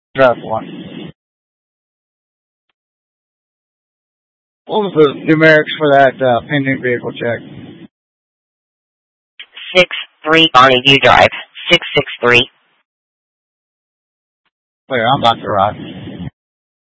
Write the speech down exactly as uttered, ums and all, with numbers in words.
Drive one. What was the numerics for that uh, pending vehicle check? Six three Bonnie View Drive. Six six three. Clear. I'm about to ride.